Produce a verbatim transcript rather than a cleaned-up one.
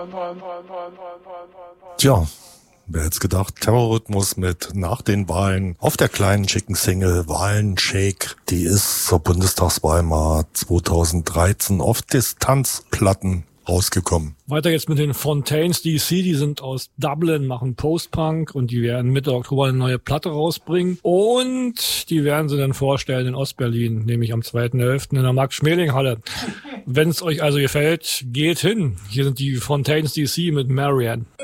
Tja, wer hätte gedacht, Terrorrhythmus mit nach den Wahlen auf der kleinen schicken Single Wahlenshake. Die ist zur Bundestagswahl mal zweitausenddreizehn auf Distanzplatten rausgekommen. Weiter jetzt mit den Fontaines D C, die sind aus Dublin, machen Post-Punk und die werden Mitte Oktober eine neue Platte rausbringen und die werden sie dann vorstellen in Ostberlin, nämlich am zweiten elften in der Max-Schmeling-Halle. Wenn es euch also gefällt, geht hin. Hier sind die Fontaines D C mit Marianne.